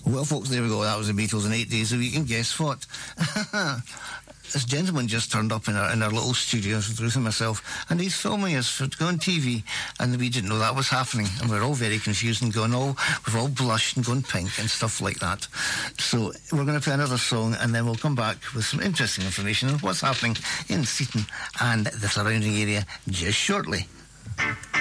Well, folks, there we go. That was the Beatles in 8 days a week. And guess what? This gentleman just turned up in our little studio with Ruth and myself, and he's filming us for to go on TV, and we didn't know that was happening, and we're all very confused and we've all blushed and gone pink and stuff like that. So we're going to play another song, and then we'll come back with some interesting information on what's happening in Seaton and the surrounding area just shortly.